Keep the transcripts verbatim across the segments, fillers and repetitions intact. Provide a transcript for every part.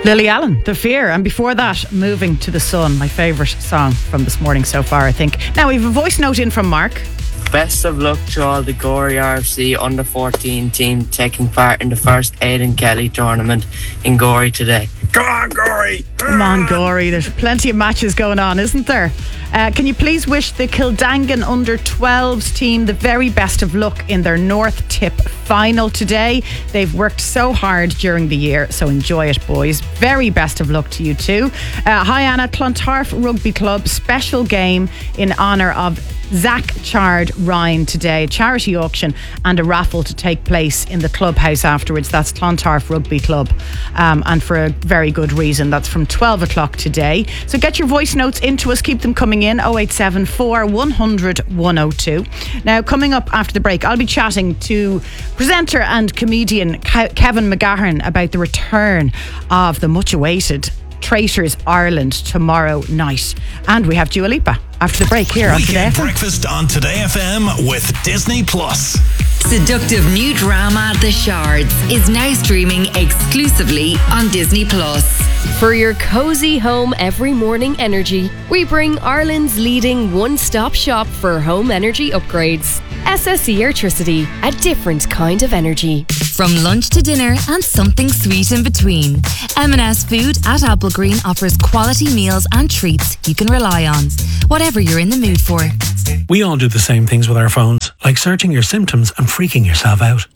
Lily Allen, The Fear, and before that, Moving to the Sun, my favourite song from this morning so far, I think. Now, we have a voice note in from Mark. Best of luck to all the Gorey R F C under fourteen team taking part in the first Aidan Kelly tournament in Gorey today. Come on, Gorey! Come on, Gorey. There's plenty of matches going on, isn't there? Uh, can you please wish the Kildangan under twelves team the very best of luck in their North Tip final today? They've worked so hard during the year, so enjoy it, boys. Very best of luck to you too. Uh, hi, Anna. Clontarf Rugby Club special game in honour of Zach Chard Ryan today. Charity auction and a raffle to take place in the clubhouse afterwards. That's Clontarf Rugby Club, um, and for a very good reason. That's from twelve o'clock today. So get your voice notes into us. Keep them coming in. oh eight seven four, one hundred, one oh two. Now, coming up after the break, I'll be chatting to presenter and comedian Ke- Kevin McGahern about the return of the much awaited Traitors Ireland tomorrow night. And we have Dua Lipa after the break here on Today F M. Breakfast on Today F M with Disney Plus. Seductive new drama The Shards is now streaming exclusively on Disney Plus. For your cozy home every morning energy, we bring Ireland's leading one-stop shop for home energy upgrades. S S E Airtricity, a different kind of energy. From lunch to dinner and something sweet in between, M and S Food at Applegreen offers quality meals and treats you can rely on, whatever you're in the mood for. We all do the same things with our phones, like searching your symptoms and freaking yourself out.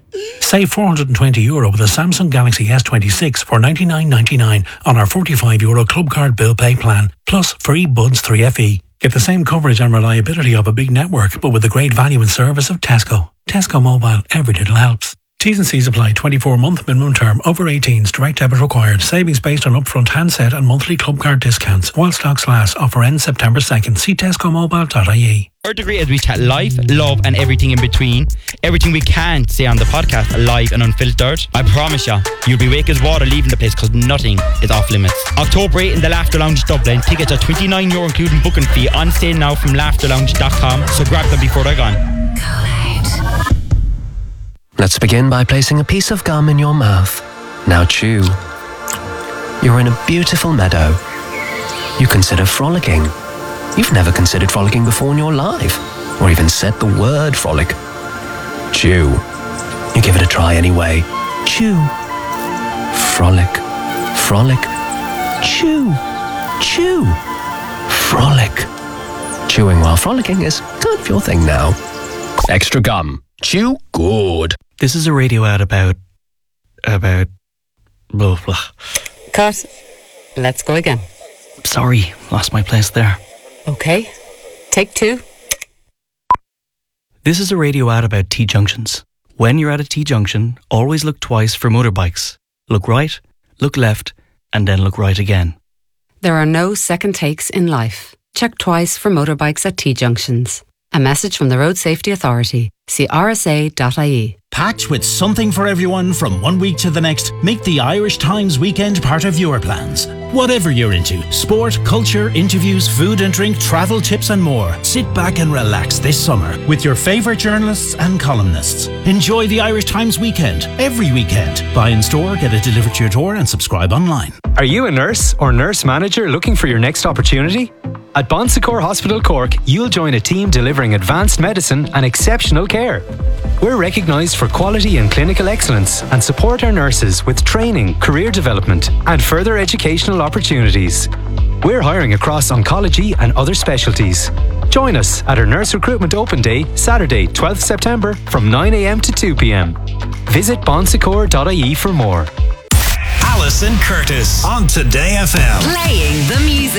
Save four hundred twenty euro with a Samsung Galaxy S twenty-six for ninety-nine ninety-nine on our forty-five euro Club Card Bill Pay plan, plus free Buds three F E. Get the same coverage and reliability of a big network, but with the great value and service of Tesco. Tesco Mobile, every little helps. T's and C's apply. twenty-four month minimum term. Over eighteens. Direct debit required. Savings based on upfront handset and monthly club card discounts. While stocks last. Offer ends September second. See tesco mobile dot I E. Our degree as we chat life, love and everything in between. Everything we can't say on the podcast, live and unfiltered. I promise you, you'll be wake as water leaving the place because nothing is off limits. October eighth in the Laughter Lounge Dublin. Tickets are twenty-nine euro including booking fee. On sale now from laughter lounge dot com. So grab them before they're gone. Let's begin by placing a piece of gum in your mouth. Now chew. You're in a beautiful meadow. You consider frolicking. You've never considered frolicking before in your life, or even said the word frolic. Chew. You give it a try anyway. Chew. Frolic. Frolic. Chew. Chew. Frolic. Chewing while frolicking is kind of your thing now. Extra gum. Chew good. This is a radio ad about... about... blah, blah. Cut. Let's go again. Sorry, lost my place there. Okay. Take two. This is a radio ad about T-junctions. When you're at a T-junction, always look twice for motorbikes. Look right, look left, and then look right again. There are no second takes in life. Check twice for motorbikes at T-junctions. A message from the Road Safety Authority. See r s a dot I E. Packed with something for everyone from one week to the next, make the Irish Times weekend part of your plans. Whatever you're into, sport, culture, interviews, food and drink, travel tips and more. Sit back and relax this summer with your favourite journalists and columnists. Enjoy the Irish Times weekend, every weekend. Buy in store, get it delivered to your door and subscribe online. Are you a nurse or nurse manager looking for your next opportunity? At Bon Secours Hospital Cork, you'll join a team delivering advanced medicine and exceptional care. We're recognised for quality and clinical excellence and support our nurses with training, career development and further educational opportunities. We're hiring across oncology and other specialties. Join us at our Nurse Recruitment Open Day, Saturday, twelfth September from nine a m to two p m. Visit bon secours dot I E for more. Alison Curtis on Today F M. Playing the music.